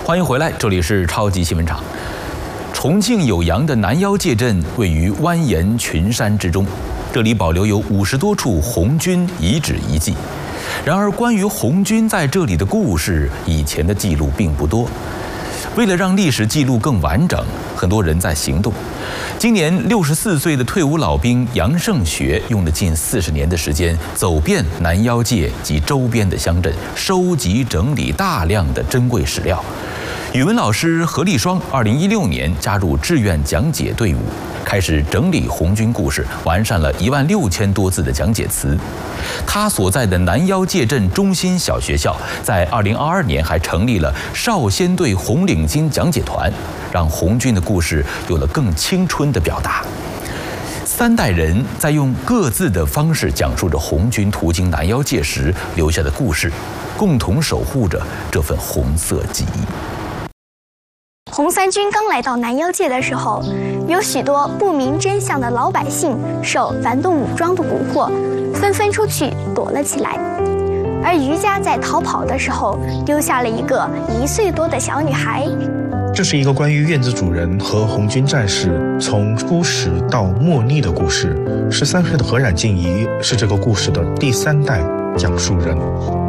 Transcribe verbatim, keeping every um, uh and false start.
欢迎回来，这里是超级新闻场。重庆酉阳的南腰界镇位于蜿蜒群山之中，这里保留有五十多处红军遗址遗迹。然而，关于红军在这里的故事，以前的记录并不多。为了让历史记录更完整，很多人在行动。今年六十四岁的退伍老兵杨胜学用了近四十年的时间，走遍南腰界及周边的乡镇，收集整理大量的珍贵史料。语文老师何立双二零一六年加入志愿讲解队伍，开始整理红军故事，完善了一万六千多字的讲解词。他所在的南腰界镇中心小学校，在二零二二年还成立了少先队红领巾讲解团，让红军的故事有了更青春的表达。三代人在用各自的方式讲述着红军途经南腰界时留下的故事，共同守护着这份红色记忆。 红三军刚来到南腰界的时候，有许多不明真相的老百姓受反动武装的蛊惑，纷纷出去躲了起来。而余家在逃跑的时候，丢下了一个一岁多的小女孩。 这是一个关于院子主人和红军战士从初识到莫逆的故事。十三岁的何冉静怡是这个故事的第三代讲述人。